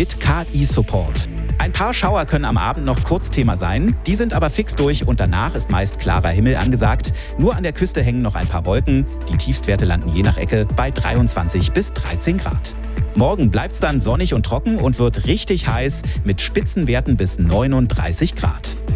mit KI-Support. Ein paar Schauer können am Abend noch kurz Thema sein, die sind aber fix durch und danach ist meist klarer Himmel angesagt. Nur an der Küste hängen noch ein paar Wolken, die Tiefstwerte landen je nach Ecke bei 23 bis 13 Grad. Morgen bleibt es dann sonnig und trocken und wird richtig heiß mit Spitzenwerten bis 39 Grad.